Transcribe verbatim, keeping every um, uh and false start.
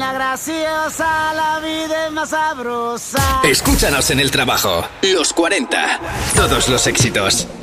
la graciosa, la vida es más sabrosa. Escúchanos en el trabajo. Los cuarenta. Todos los éxitos.